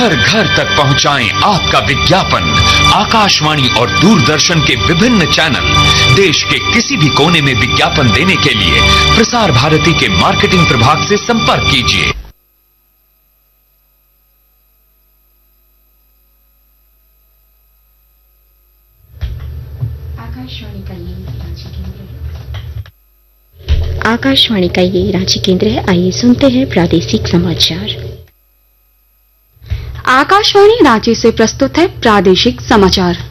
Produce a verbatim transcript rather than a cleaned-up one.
घर घर तक पहुंचाएं आपका विज्ञापन। आकाशवाणी और दूरदर्शन के विभिन्न चैनल, देश के किसी भी कोने में विज्ञापन देने के लिए प्रसार भारती के मार्केटिंग प्रभाग से संपर्क कीजिए। आकाशवाणी का ये रांची केंद्र है। आकाशवाणी का ये रांची केंद्र है। आइए सुनते हैं प्रादेशिक समाचार। आकाशवाणी रांची से प्रस्तुत है प्रादेशिक समाचार।